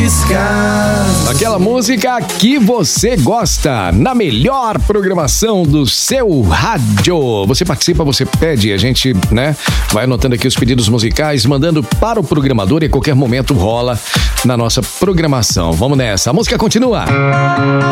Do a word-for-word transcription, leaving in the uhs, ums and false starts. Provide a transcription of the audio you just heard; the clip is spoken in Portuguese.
piscar. Aquela música que você gosta, na melhor programação do seu rádio. Você participa, você pede, a gente, né, vai anotando aqui os pedidos musicais, mandando para o programador e a qualquer momento rola na nossa programação. Vamos nessa, a música continua.